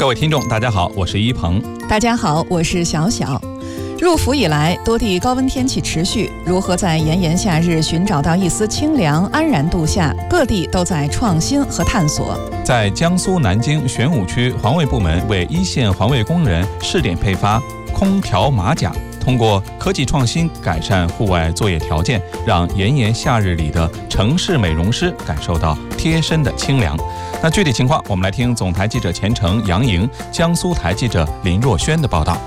各位听众大家好，我是一鹏。 大家好，我是小小。入伏以来，多地高温天气持续，如何在炎炎夏日寻找到一丝清凉，安然度夏，各地都在创新和探索。 在江苏南京玄武区环卫部门为一线环卫工人试点配发空调马甲，通过科技创新改善户外作业条件，让炎炎夏日里的城市美容师感受到贴身的清凉。那具体情况，我们来听总台记者钱程、杨莹、江苏台记者林若轩的报道。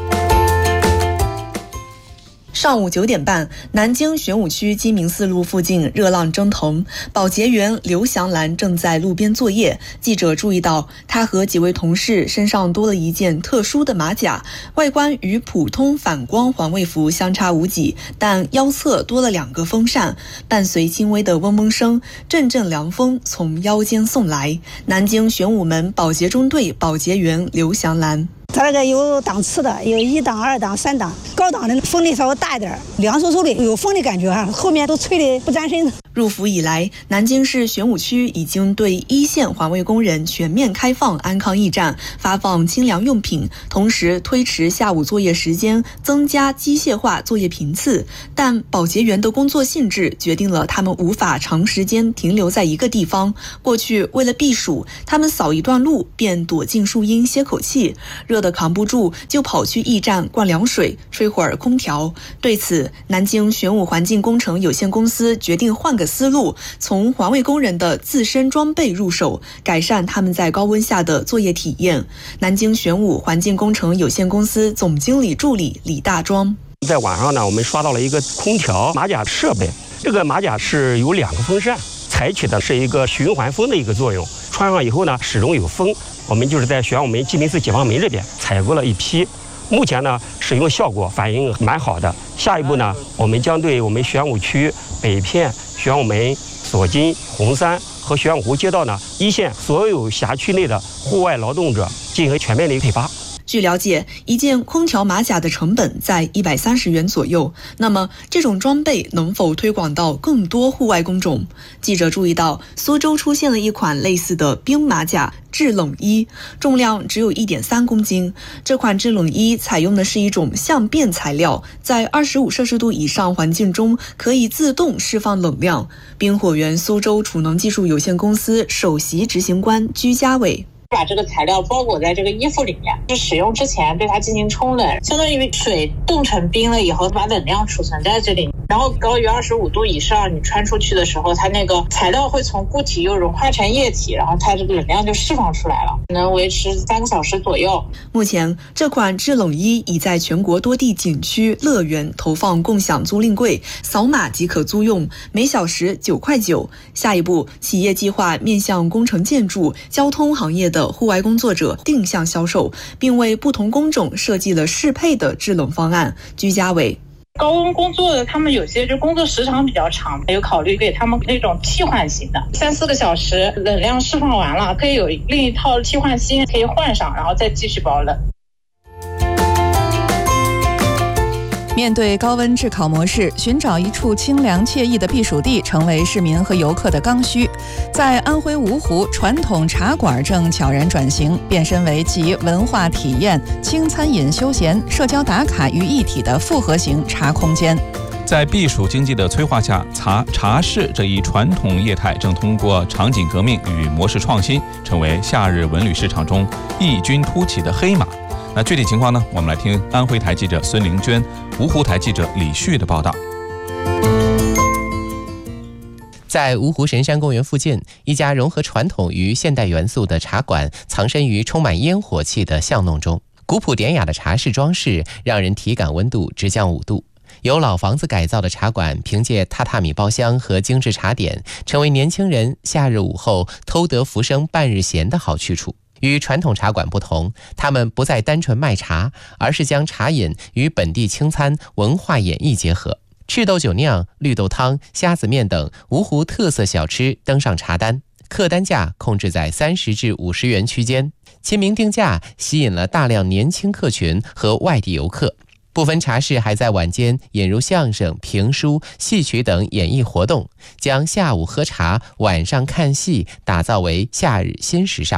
上午9点半，南京玄武区鸡鸣寺路附近热浪蒸腾，保洁员刘祥兰正在路边作业。记者注意到，她和几位同事身上多了一件特殊的马甲，外观与普通反光环卫服相差无几，但腰侧多了2个风扇，伴随轻微的嗡嗡声，阵阵凉风从腰间送来。南京玄武门保洁中队保洁员刘祥兰。 它那个有档次的，有1档、2档、3档，高档的风力稍微大一点，凉飕飕的，有风的感觉哈，后面都吹得不沾身。 入伏以来，南京市玄武区已经对一线环卫工人全面开放安康驿站，发放清凉用品，同时推迟下午作业时间，增加机械化作业频次。但保洁员的工作性质决定了他们无法长时间停留在一个地方。过去为了避暑，他们扫一段路便躲进树荫歇口气，热得扛不住就跑去驿站灌凉水，吹会儿空调。对此，南京玄武环境工程有限公司决定换个思路，从环卫工人的自身装备入手，改善他们在高温下的作业体验。南京玄武环境工程有限公司总经理助理李大庄。 在网上呢，我们刷到了一个空调马甲设备，这个马甲是有2个风扇，采取的是一个循环风的一个作用，穿上以后呢始终有风。我们就是在玄武门鸡鸣寺解放门这边采购了一批，目前呢使用效果反应蛮好的。下一步呢，我们将对我们玄武区北片、玄武门、所金、红山和玄武湖街道呢一线所有辖区内的户外劳动者进行全面的一个配发。 据了解，一件空调马甲的成本在130元左右。那么，这种装备能否推广到更多户外工种？记者注意到，苏州出现了一款类似的冰马甲制冷衣，重量只有1.3公斤。这款制冷衣采用的是一种相变材料，在25摄氏度以上环境中可以自动释放冷量。冰火源苏州储能技术有限公司首席执行官居家伟。 把这个材料包裹在这个衣服里面，是使用之前对它进行冲冷，相当于水冻成冰了以后，把冷量储存在这里，然后高于25度以上，你穿出去的时候，它那个材料会从固体又融化成液体，然后它这个冷量就释放出来了，能维持3个小时左右。 目前，这款制冷衣已在全国多地景区、乐园投放共享租赁柜，扫码即可租用，每小时9.9块。下一步，企业计划面向工程建筑、交通行业的户外工作者定向销售，并为不同工种设计了适配的制冷方案。居家伟。 高温工作的他们有些就工作时长比较长，有考虑给他们那种替换型的，3-4个小时冷量释放完了，可以有另一套替换芯可以换上，然后再继续保冷。 面对高温炙烤模式，寻找一处清凉惬意的避暑地成为市民和游客的刚需。在安徽芜湖，传统茶馆正悄然转型，变身为集文化体验、轻餐饮休闲、社交打卡于一体的复合型茶空间。 在避暑经济的催化下，茶室这一传统业态正通过场景革命与模式创新，成为夏日文旅市场中异军突起的黑马。那具体情况呢？我们来听安徽台记者孙玲娟、芜湖台记者李旭的报道。 在芜湖神山公园附近，一家融合传统与现代元素的茶馆藏身于充满烟火气的巷弄中。古朴典雅的茶室装饰让人体感温度直降5度。由老房子改造的茶馆，凭借榻榻米包厢和精致茶点，成为年轻人夏日午后偷得浮生半日闲的好去处。与传统茶馆不同，他们不再单纯卖茶，而是将茶饮与本地清餐文化演绎结合。赤豆酒酿、绿豆汤、虾子面等芜湖特色小吃登上茶单，客单价控制在30至50元区间，亲民定价吸引了大量年轻客群和外地游客。部分茶室还在晚间引入相声、评书、戏曲等演艺活动，将下午喝茶、晚上看戏打造为夏日新时尚。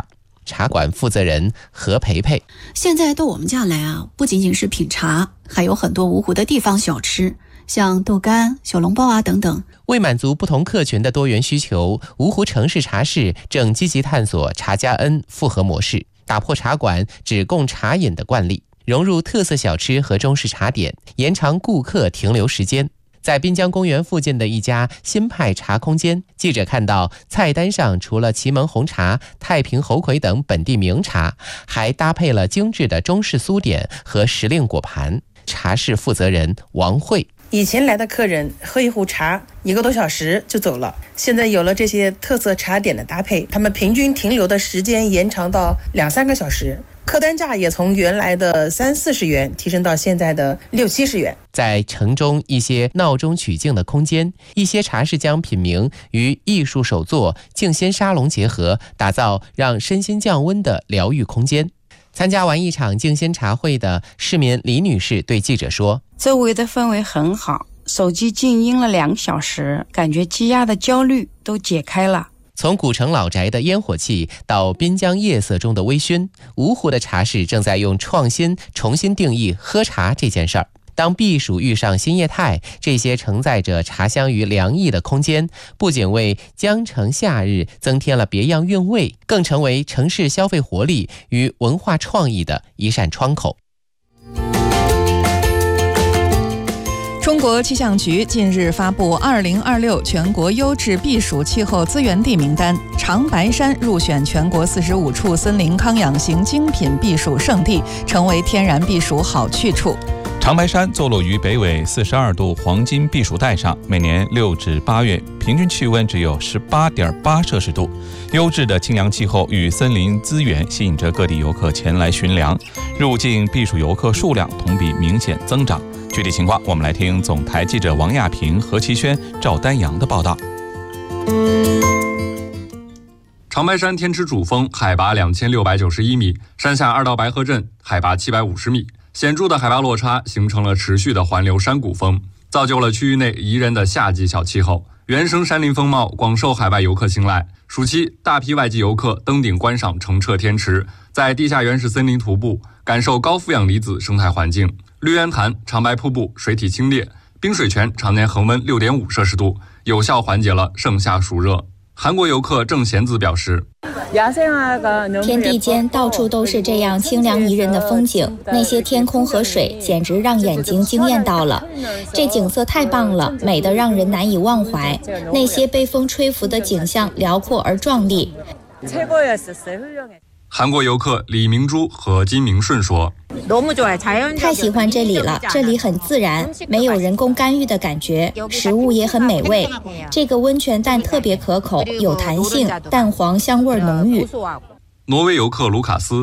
茶馆负责人何培培。 现在到我们家来啊，不仅仅是品茶，还有很多芜湖的地方小吃，像豆干、小笼包啊等等。 为满足不同客群的多元需求，芜湖城市茶室正积极探索茶加N复合模式，打破茶馆只供茶饮的惯例，融入特色小吃和中式茶点，延长顾客停留时间。在滨江公园附近的一家新派茶空间，记者看到菜单上除了祁门红茶、太平猴魁等本地名茶，还搭配了精致的中式酥点和时令果盘。茶室负责人王慧： 以前来的客人喝一壶茶1个多小时就走了，现在有了这些特色茶点的搭配，他们平均停留的时间延长到2-3个小时，客单价也从原来的30-40元提升到现在的60-70元。 在城中一些闹中取静的空间，一些茶室将品茗与艺术手作、静心沙龙结合，打造让身心降温的疗愈空间。参加完一场静心茶会的市民李女士对记者说： 周围的氛围很好，手机静音了2小时，感觉积压的焦虑都解开了。 从古城老宅的烟火气到滨江夜色中的微醺，芜湖的茶室正在用创新重新定义喝茶这件事儿。当避暑遇上新业态，这些承载着茶香与凉意的空间，不仅为江城夏日增添了别样韵味，更成为城市消费活力与文化创意的一扇窗口。 中国气象局近日发布2026全国优质避暑气候资源地名单，长白山入选全国45处森林康养型精品避暑胜地，成为天然避暑好去处。 长白山坐落于北纬42度黄金避暑带上，每年6至8月平均气温只有18.8摄氏度。优质的清凉气候与森林资源吸引着各地游客前来寻凉，入境避暑游客数量同比明显增长。具体情况，我们来听总台记者王亚平、何其轩、赵丹阳的报道。 长白山天池主峰海拔2691米，山下二道白河镇海拔750米，显著的海拔落差形成了持续的环流山谷风，造就了区域内宜人的夏季小气候。原生山林风貌广受海外游客青睐，暑期大批外籍游客登顶观赏澄澈天池，在地下原始森林徒步，感受高负氧离子生态环境。绿渊潭、长白瀑布水体清冽，冰水泉常年恒温6.5摄氏度，有效缓解了盛夏暑热。韩国游客郑贤子表示， 天地间到处都是这样清凉宜人的风景，那些天空和水简直让眼睛惊艳到了。这景色太棒了，美得让人难以忘怀。那些被风吹拂的景象辽阔而壮丽。 韩国游客李明珠和金明顺说， 太喜欢这里了，这里很自然，没有人工干预的感觉，食物也很美味。这个温泉蛋特别可口，有弹性，蛋黄香味浓郁。 挪威游客卢卡斯，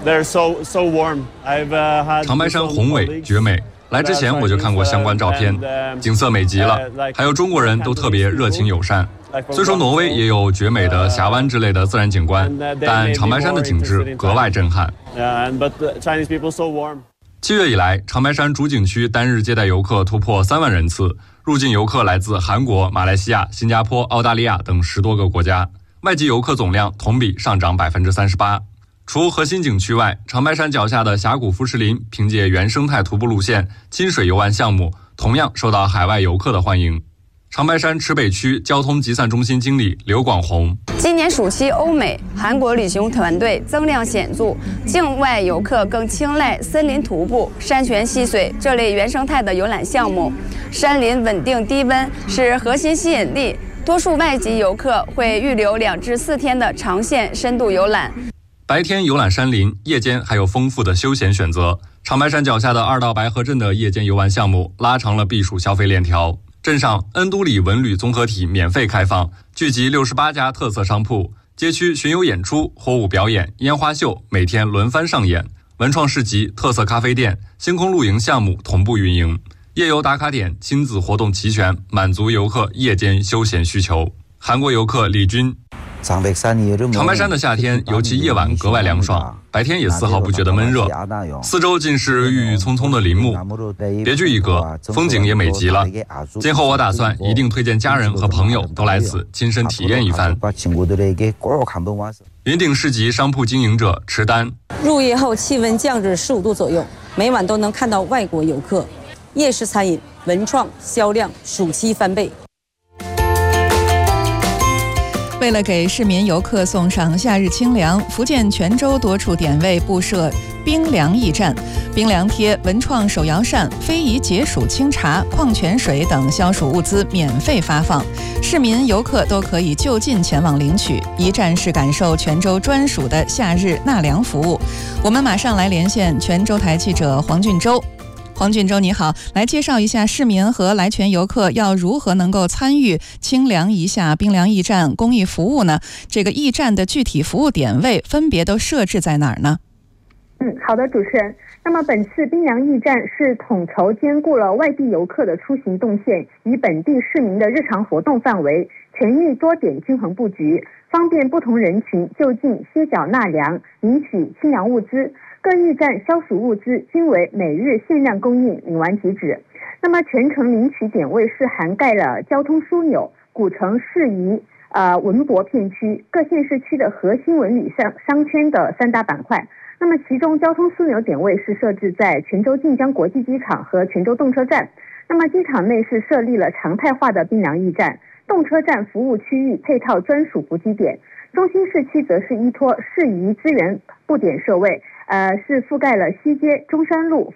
长白山宏伟绝美，来之前我就看过相关照片，景色美极了，还有中国人都特别热情友善。虽说挪威也有绝美的峡湾之类的自然景观，但长白山的景致格外震撼。7月以来，长白山主景区单日接待游客突破3万人次，入境游客来自韩国、马来西亚、新加坡、澳大利亚等10多个国家，外籍游客总量同比上涨38%。除核心景区外，长白山脚下的峡谷富士林凭借原生态徒步路线、亲水游玩项目，同样受到海外游客的欢迎。长白山池北区交通集散中心经理刘广红， 今年暑期欧美、韩国旅行团队增量显著，境外游客更青睐森林徒步、山泉溪水这类原生态的游览项目。山林稳定低温是核心吸引力，多数外籍游客会预留2至4天的长线深度游览。 白天游览山林，夜间还有丰富的休闲选择。长白山脚下的2道白河镇的夜间游玩项目拉长了避暑消费链条。镇上恩都里文旅综合体免费开放，聚集68家特色商铺，街区巡游演出、火舞表演、烟花秀每天轮番上演，文创市集、特色咖啡店、星空露营项目同步运营，夜游打卡点、亲子活动齐全，满足游客夜间休闲需求。韩国游客李军，长白山的夏天，尤其夜晚格外凉爽，白天也丝毫不觉得闷热。四周尽是郁郁葱葱的林木，别具一格，风景也美极了。今后我打算一定推荐家人和朋友都来此亲身体验一番。 云顶市集商铺经营者池丹， 入夜后气温降至15度左右，每晚都能看到外国游客。夜市餐饮、文创销量暑期翻倍。 为了给市民游客送上夏日清凉，福建泉州多处点位布设冰凉驿站，冰凉贴、文创手摇扇、非遗解暑清茶、矿泉水等消暑物资免费发放，市民游客都可以就近前往领取，一站式感受泉州专属的夏日纳凉服务。我们马上来连线泉州台记者黄俊洲。黄俊洲你好，来介绍一下市民和来泉游客要如何能够参与清凉一下冰凉驿站公益服务呢？这个驿站的具体服务点位分别都设置在哪儿呢？ 好的，主持人。那么本次冰凉驿站是统筹兼顾了外地游客的出行动线与本地市民的日常活动范围，全域多点均衡布局，方便不同人群就近歇脚纳凉，领取清凉物资。各驿站消暑物资均为每日限量供应，领完即止。那么全程领取点位是涵盖了交通枢纽、古城适宜、文博片区、各县市区的核心文旅商圈的3大板块。那么其中交通枢纽点位是设置在泉州晋江国际机场和泉州动车站。那么机场内是设立了常态化的冰凉驿站，动车站服务区域配套专属补给点，中心市区则是依托适宜资源布点设位，是覆盖了西街、中山路、